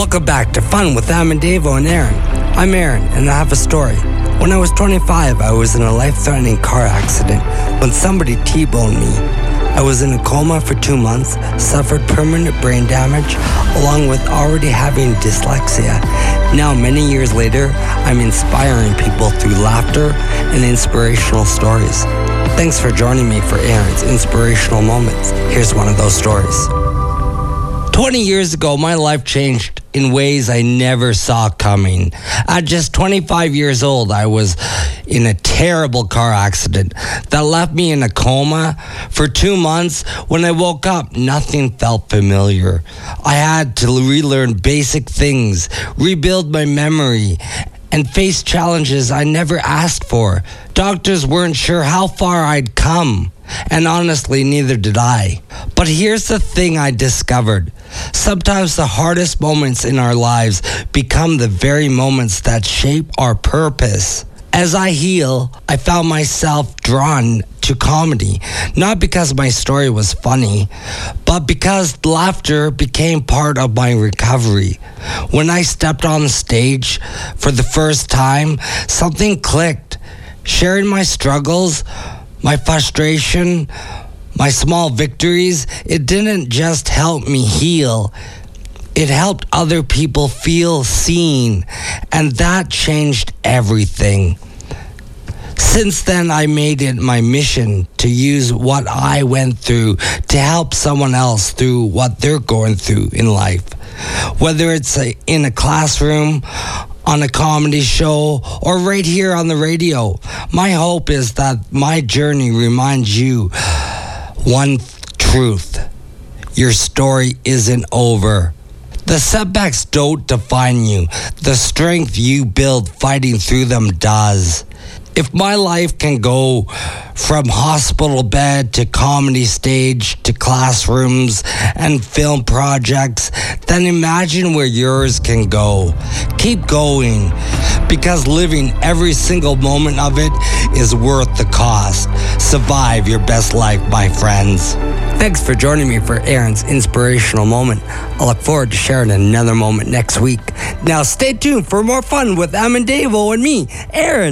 Welcome back to Fun with Davo and Aaron. I'm Aaron, and I have a story. When I was 25, I was in a life-threatening car accident when somebody T-boned me. I was in a coma for 2 months, suffered permanent brain damage, along with already having dyslexia. Now, many years later, I'm inspiring people through laughter and inspirational stories. Thanks for joining me for Aaron's Inspirational Moments. Here's one of those stories. 20 years ago, my life changed in ways I never saw coming. At just 25 years old, I was in a terrible car accident that left me in a coma for 2 months. When I woke up, nothing felt familiar. I had to relearn basic things, rebuild my memory, and face challenges I never asked for. Doctors weren't sure how far I'd come, and honestly, neither did I. But here's the thing I discovered. Sometimes the hardest moments in our lives become the very moments that shape our purpose. As I heal, I found myself drawn to comedy, not because my story was funny, but because laughter became part of my recovery. When I stepped on stage for the first time, something clicked. Sharing my struggles, my frustration, my small victories, it didn't just help me heal. It helped other people feel seen, and that changed everything. Since then, I made it my mission to use what I went through to help someone else through what they're going through in life. Whether it's in a classroom, on a comedy show, or right here on the radio, my hope is that my journey reminds you one truth: your story isn't over. The setbacks don't define you. The strength you build fighting through them does. If my life can go from hospital bed to comedy stage to classrooms and film projects, then imagine where yours can go. Keep going, because living every single moment of it is worth the cost. Survive your best life, my friends. Thanks for joining me for Aaron's Inspirational Moment. I look forward to sharing another moment next week. Now stay tuned for more fun with Davo and me, Aaron.